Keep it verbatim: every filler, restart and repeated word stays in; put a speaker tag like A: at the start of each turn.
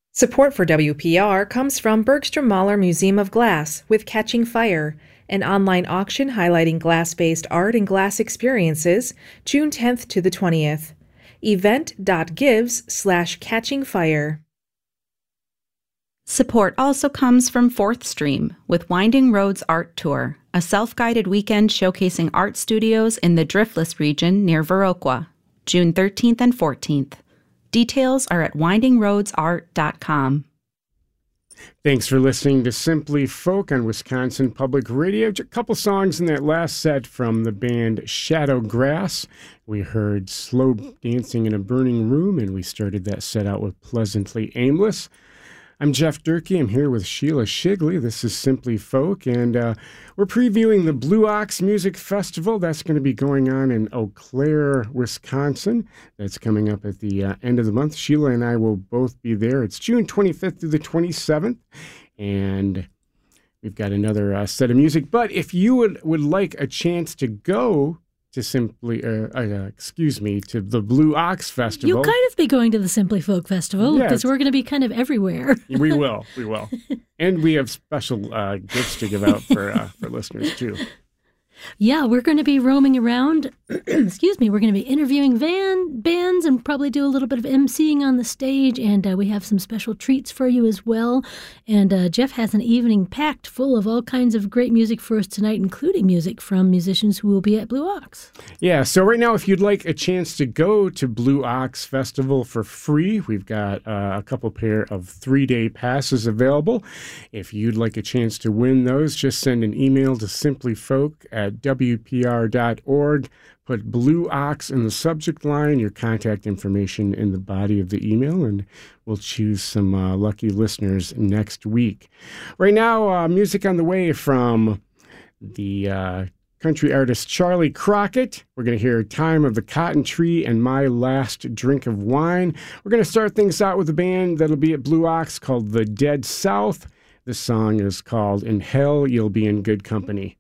A: Support for W P R comes from Bergstrom Mahler Museum of Glass with Catching Fire, an online auction highlighting glass-based art and glass experiences, June tenth to the twentieth. event.gives slash catching fire.
B: Support also comes from Fourth Stream with Winding Roads Art Tour, a self-guided weekend showcasing art studios in the Driftless region near Viroqua, June thirteenth and fourteenth. Details are at winding roads art dot com.
C: Thanks for listening to Simply Folk on Wisconsin Public Radio. A couple songs in that last set from the band Shadowgrass. We heard Slow Dancing in a Burning Room, and we started that set out with Pleasantly Aimless. I'm Jeff Durkee. I'm here with Sheila Shigley. This is Simply Folk, and uh, we're previewing the Blue Ox Music Festival. That's going to be going on in Eau Claire, Wisconsin. That's coming up at the uh, end of the month. Sheila and I will both be there. It's June twenty-fifth through the twenty-seventh, and we've got another uh, set of music. But if you would, would like a chance to go to Simply, uh, uh, excuse me, to the Blue Ox Festival.
D: You'll kind of be going to the Simply Folk Festival because
C: Yeah,
D: we're going to be kind of everywhere.
C: we will, we will. And we have special uh, gifts to give out for uh, for listeners, too.
D: Yeah, we're going to be roaming around. Excuse me. We're going to be interviewing van bands and probably do a little bit of emceeing on the stage. And uh, we have some special treats for you as well. And uh, Jeff has an evening packed full of all kinds of great music for us tonight, including music from musicians who will be at Blue Ox.
C: Yeah, so right now, if you'd like a chance to go to Blue Ox Festival for free, we've got uh, a couple pair of three-day passes available. If you'd like a chance to win those, just send an email to simplyfolk at w p r dot org. Put Blue Ox in the subject line, your contact information in the body of the email, and we'll choose some uh, lucky listeners next week. Right now, uh, music on the way from the uh, country artist Charlie Crockett. We're going to hear Time of the Cotton Tree and My Last Drink of Wine. We're going to start things out with a band that'll be at Blue Ox called The Dead South. This song is called In Hell You'll Be in Good Company.